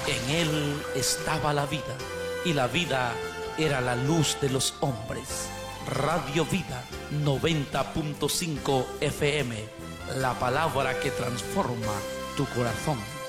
En él estaba la vida, y la vida era la luz de los hombres. Radio Vida 90.5 FM, la palabra que transforma tu corazón.